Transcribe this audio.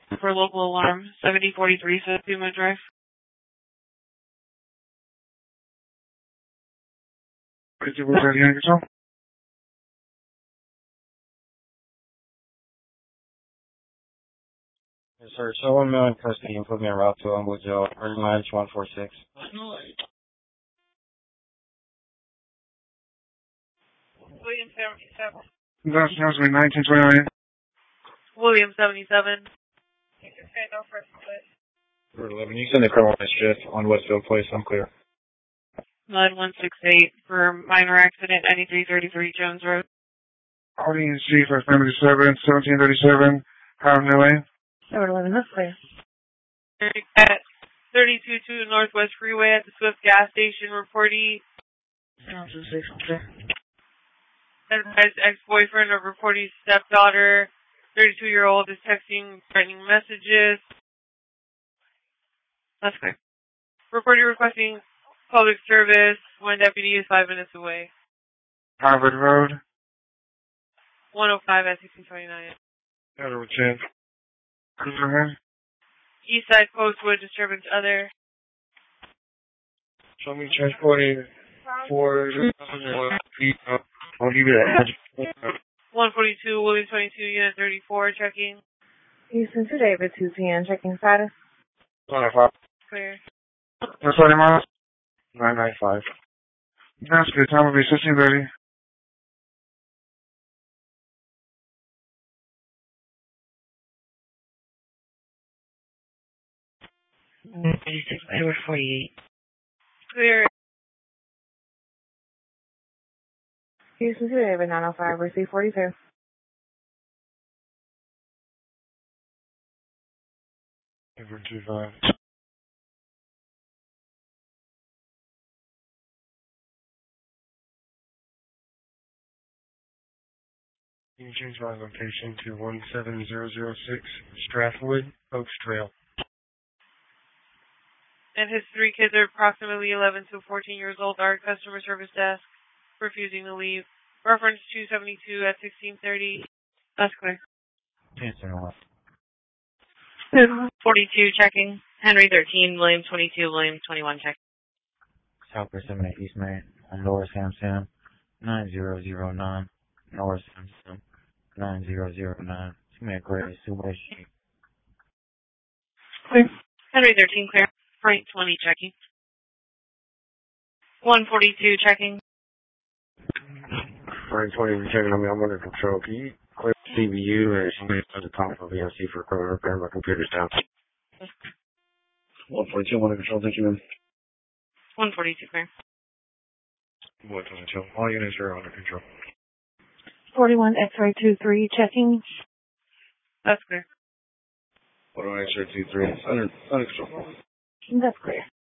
for local alarm, 7043 Puma Drive. Could you move that unit control? Yes, sir. So I'm in custody and put me en route to Woodville, mileage 146. William 77. That sounds like 1929. William 77. For 11, you send the criminal shift on Westfield Place. I'm clear. 9168 for minor accident, 9333 Jones Road. Audience G for 1737, Howard Lane. Number 11, that's clear. At 322 Northwest Freeway at the Swift gas station, reportee. Sounds as if clear. Advised ex-boyfriend of reportee's stepdaughter, 32-year-old, is texting threatening messages. That's clear. Reportee requesting public service. One deputy is 5 minutes away. Harvard Road. 105 at 1629. Edward 10. Cruiser ahead. East side Postwood, disturbance other. Show me transporting for I'll give you that. 142, William 22, Unit 34, checking. Houston to David, 2 p.m. Checking status. 25. Clear. That's 20 miles? 995. That's good. Time will be 16:30. Edward 48. Clear. Houston to David, 905, receive 42. Edward 25. You can change my location to 17006 Strathwood Oaks Trail. And his 3 kids are approximately 11 to 14 years old. Our customer service desk refusing to leave. Reference 272 at 1630. That's clear. Answer what? 42 checking. Henry 13, William 22, William 21 check. South Persimmon East Main on Lower Sam 9009. Lower Sam 9009. Smith Gray, Subway Street. Henry 13 clear. Frank 20 checking. 142 checking. Frank 20 checking on me. I'm under control. Can you clear CBU and somebody at the top of VMC for equipment repair? My computer's down. 142 under control. Thank you, ma'am. 142 clear. 122. All units are under control. 41 X-ray 23, checking. That's clear. 41 X-ray 23. Under control. That's clear.